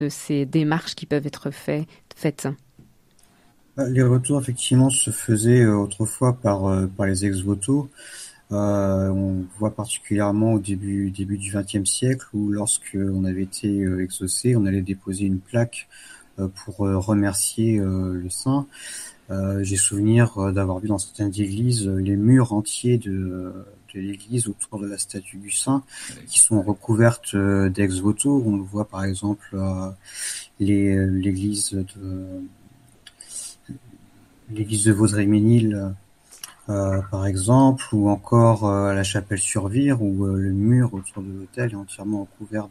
ces démarches qui peuvent être faites? Les retours effectivement se faisaient autrefois par les ex-voto. On voit particulièrement au début du XXe siècle où lorsque on avait été exaucé, on allait déposer une plaque pour remercier le saint. J'ai souvenir d'avoir vu dans certaines églises les murs entiers de l'église autour de la statue du saint qui sont recouvertes d'ex-voto. On le voit par exemple l'église de Vaudreuil-Ménil, par exemple, ou encore à la Chapelle-sur-Vire, où le mur autour de l'hôtel est entièrement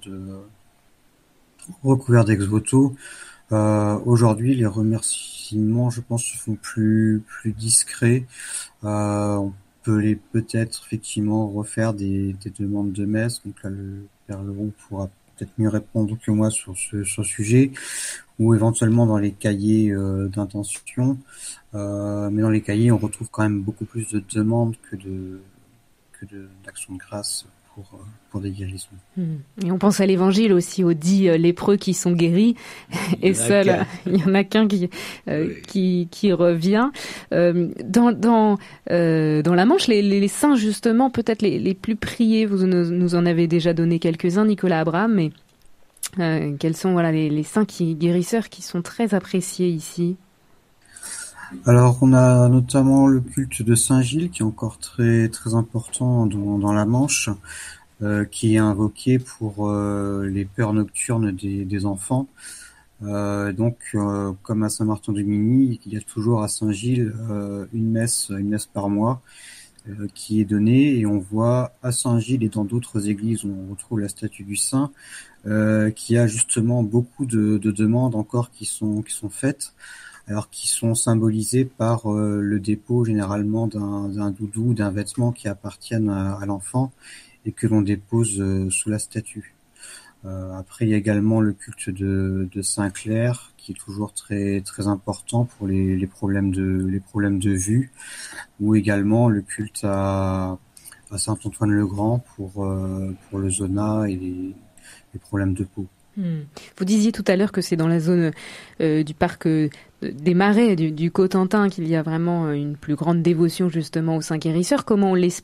recouvert d'ex-voto. Aujourd'hui, les remerciements, je pense, se font plus discrets. On peut peut-être effectivement refaire des demandes de messe. Donc là, le Père Leroux pourra peut-être mieux répondre que moi sur ce sujet, ou éventuellement dans les cahiers d'intention. Mais dans les cahiers, on retrouve quand même beaucoup plus de demandes que d'actions de grâce pour des guérisons. Et on pense à l'évangile aussi, aux 10 lépreux qui sont guéris, et seul, il y en a qu'un qui revient. Dans la Manche, les saints justement, peut-être les plus priés, vous nous en avez déjà donné quelques-uns, Nicolas Abraham, mais quels sont les saints guérisseurs qui sont très appréciés ici? Alors, on a notamment le culte de Saint-Gilles qui est encore très très important dans la Manche, qui est invoqué pour les peurs nocturnes des enfants. Donc, comme à Saint-Martin-du-Mini, il y a toujours à Saint-Gilles une messe par mois qui est donnée, et on voit à Saint-Gilles et dans d'autres églises où on retrouve la statue du saint, qui a justement beaucoup de demandes encore qui sont faites, alors qui sont symbolisées par le dépôt généralement d'un doudou, d'un vêtement qui appartiennent à l'enfant et que l'on dépose sous la statue. Après, il y a également le culte de Saint-Clair qui est toujours très très important pour les problèmes de vue, ou également le culte à Saint-Antoine-le-Grand pour le zona et les problèmes de peau. Vous disiez tout à l'heure que c'est dans la zone du parc des Marais, du Cotentin, qu'il y a vraiment une plus grande dévotion justement au Saint Guérisseur. Comment on l'explique ?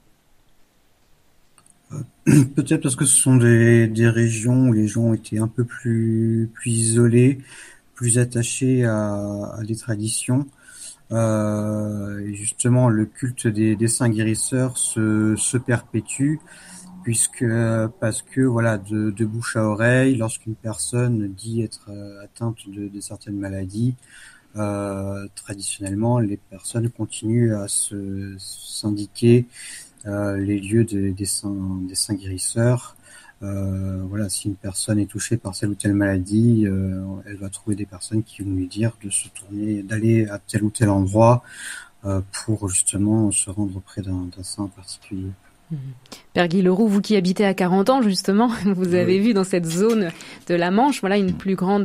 Peut-être parce que ce sont des régions où les gens étaient un peu plus isolés, plus attachés à des traditions. Et justement, le culte des saints guérisseurs se perpétue, parce que voilà, de bouche à oreille, lorsqu'une personne dit être atteinte de certaines maladies, traditionnellement, les personnes continuent à s'indiquer les lieux des saints guérisseurs. Voilà, si une personne est touchée par telle ou telle maladie, elle va trouver des personnes qui vont lui dire de se tourner, d'aller à tel ou tel endroit pour justement se rendre auprès d'un saint particulier. Père Guy Leroux, vous qui habitez à 40 ans justement, vous avez vu dans cette zone de la Manche, une plus grande...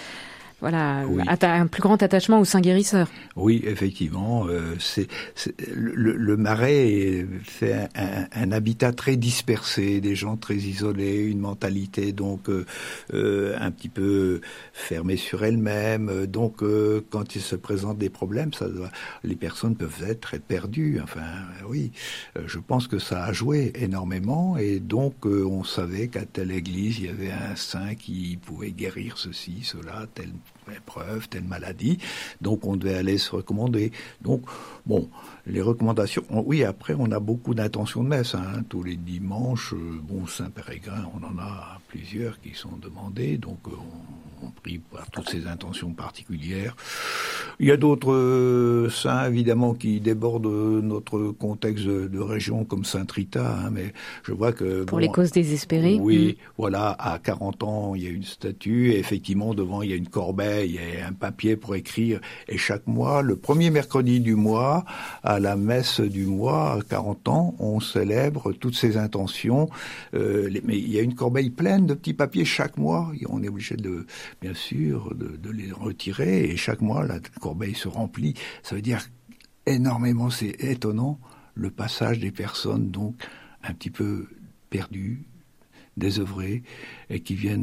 un plus grand attachement au Saint Guérisseur. Oui, effectivement, le Marais fait un habitat très dispersé, des gens très isolés, une mentalité donc un petit peu fermée sur elle-même. Donc, quand il se présente des problèmes, les personnes peuvent être très perdues. Enfin, oui, je pense que ça a joué énormément, et donc on savait qu'à telle église il y avait un saint qui pouvait guérir ceci, cela, telle épreuve, telle maladie, donc on devait aller se recommander. Donc, bon, les recommandations, oui, après on a beaucoup d'intentions de messe, tous les dimanches, Saint-Pérégrin, on en a plusieurs qui sont demandés, donc on prie par toutes ces intentions particulières. Il y a d'autres saints, évidemment, qui débordent notre contexte de région, comme Saint-Rita, mais je vois que... Pour les causes désespérées. Oui, voilà, à 40 ans, il y a une statue, et effectivement, devant, il y a une corbeille, il y a un papier pour écrire, et chaque mois, le premier mercredi du mois, à la messe du mois, à 40 ans, on célèbre toutes ces intentions, mais il y a une corbeille pleine de petits papiers chaque mois, et on est obligé bien sûr, de les retirer, et chaque mois, la corbeille se remplit. Ça veut dire énormément, c'est étonnant, le passage des personnes, donc, un petit peu perdues, désœuvrées, et qui viennent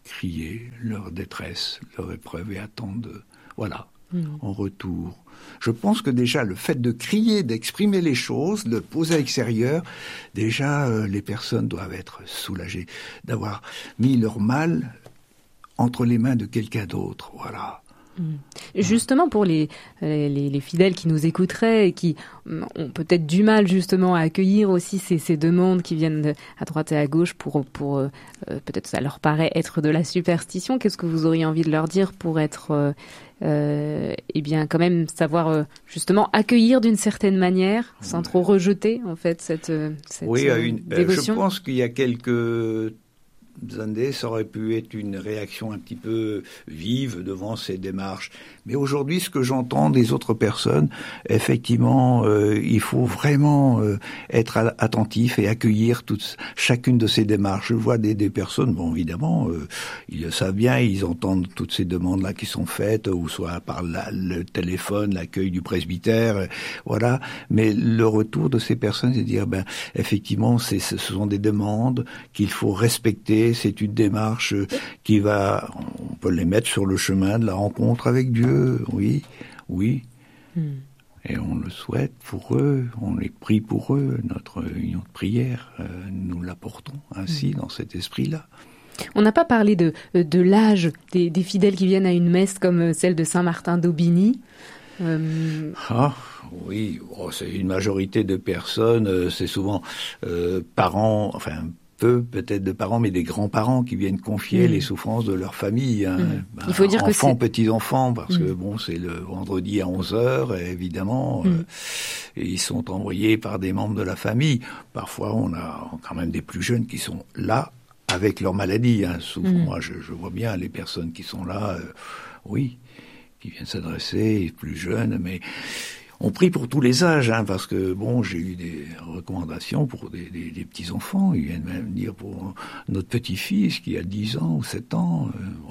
crier leur détresse, leur épreuve et attendent, en retour. Je pense que déjà le fait de crier, d'exprimer les choses, de poser à l'extérieur, déjà les personnes doivent être soulagées d'avoir mis leur mal entre les mains de quelqu'un d'autre. Voilà. Justement, pour les fidèles qui nous écouteraient et qui ont peut-être du mal justement à accueillir aussi ces demandes qui viennent à droite et à gauche pour peut-être ça leur paraît être de la superstition, qu'est-ce que vous auriez envie de leur dire pour être quand même savoir justement accueillir d'une certaine manière sans trop rejeter en fait cette dévotion. Je pense qu'il y a quelques années, ça aurait pu être une réaction un petit peu vive devant ces démarches. Mais aujourd'hui, ce que j'entends des autres personnes, effectivement, il faut vraiment être attentif et accueillir chacune de ces démarches. Je vois des personnes, bon, évidemment, ils le savent bien, ils entendent toutes ces demandes-là qui sont faites, ou soit par le téléphone, l'accueil du presbytère, voilà. Mais le retour de ces personnes, c'est de dire, effectivement, ce sont des demandes qu'il faut respecter. C'est une démarche on peut les mettre sur le chemin de la rencontre avec Dieu, oui. Et on le souhaite pour eux, on les prie pour eux, notre union de prière, nous l'apportons ainsi dans cet esprit-là. On n'a pas parlé de l'âge des fidèles qui viennent à une messe comme celle de Saint-Martin d'Aubigny. Oui, c'est une majorité de personnes, c'est souvent parents, peut-être de parents, mais des grands-parents qui viennent confier les souffrances de leur famille. Il faut dire enfants, petits-enfants, parce que c'est le vendredi à 11h, évidemment, et ils sont envoyés par des membres de la famille. Parfois, on a quand même des plus jeunes qui sont là avec leur maladie. Souvent, moi, je vois bien les personnes qui sont là, qui viennent s'adresser, plus jeunes, mais on prie pour tous les âges, parce que j'ai eu des recommandations pour des petits-enfants. Ils viennent même dire pour notre petit-fils qui a 10 ans ou 7 ans.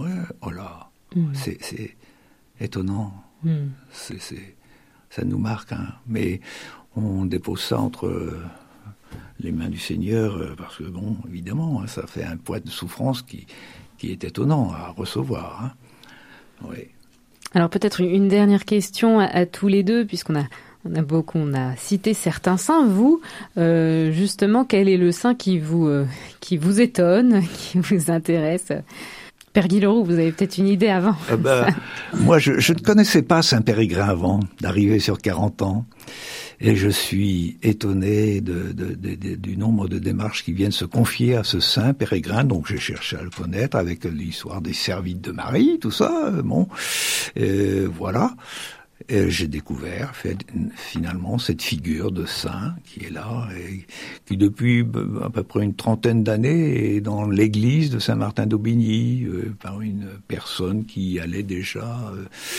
C'est étonnant. Ça nous marque, mais on dépose ça entre les mains du Seigneur, parce que évidemment, ça fait un poids de souffrance qui est étonnant à recevoir. Oui. Alors peut-être une dernière question à tous les deux, puisqu'on a cité certains saints. Vous, justement, quel est le saint qui vous étonne, qui vous intéresse? Père Guy Leroux, vous avez peut-être une idée avant. Moi, je ne connaissais pas Saint Périgrin avant d'arriver sur 40 ans. Et je suis étonné du nombre de démarches qui viennent se confier à ce Saint Périgrin. Donc j'ai cherché à le connaître avec l'histoire des servites de Marie, tout ça. Voilà. Et j'ai découvert finalement cette figure de saint qui est là et qui depuis à peu près une trentaine d'années est dans l'église de Saint-Martin d'Aubigny par une personne qui allait déjà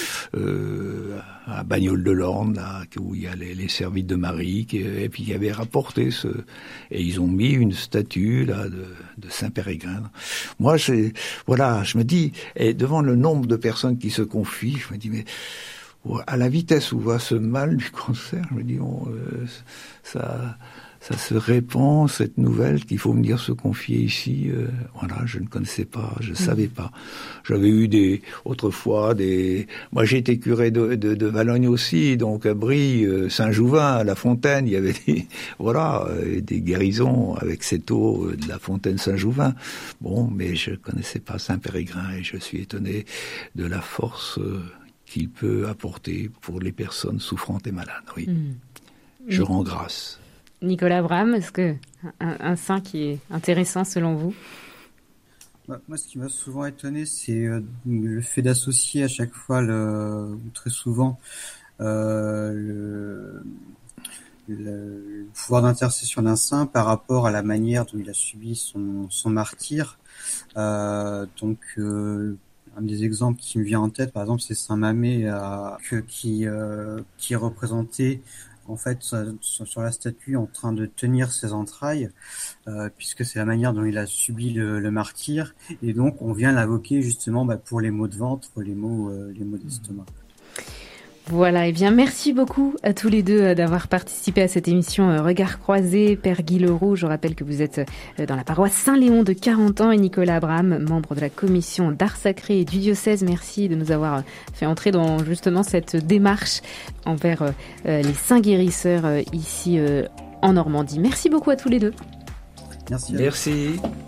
à Bagnoles-de-l'Orne, là où il y a les servites de Marie et puis qui avait rapporté et ils ont mis une statue là de Saint Périgrin. Moi je me dis, et devant le nombre de personnes qui se confient, je me dis mais à la vitesse où va ce mal du cancer, je me dis, ça se répand, cette nouvelle qu'il faut venir se confier ici. Je ne connaissais pas, je savais pas. J'avais eu autrefois moi j'ai été curé de Valognes aussi, donc à Brie, Saint-Jouvin, à La Fontaine, il y avait des guérisons avec cette eau de la Fontaine Saint-Jouvin. Mais je connaissais pas Saint-Périgrin et je suis étonné de la force qu'il peut apporter pour les personnes souffrantes et malades. Oui. Je rends grâce. Nicolas Abraham, est-ce que un saint qui est intéressant selon vous? Moi, ce qui m'a souvent étonné, c'est le fait d'associer à chaque fois, ou très souvent, le pouvoir d'intercession d'un saint par rapport à la manière dont il a subi son martyre. Un des exemples qui me vient en tête, par exemple, c'est Saint Mamé qui est représenté en fait sur la statue en train de tenir ses entrailles, puisque c'est la manière dont il a subi le martyre, et donc on vient l'invoquer justement pour les maux de ventre, les maux d'estomac. Voilà, et bien merci beaucoup à tous les deux d'avoir participé à cette émission Regard croisé. Père Guy Leroux, je rappelle que vous êtes dans la paroisse Saint-Léon de 40 ans, et Nicolas Abraham, membre de la commission d'art sacré et du diocèse. Merci de nous avoir fait entrer dans justement cette démarche envers les saints guérisseurs ici en Normandie. Merci beaucoup à tous les deux. Merci. Merci.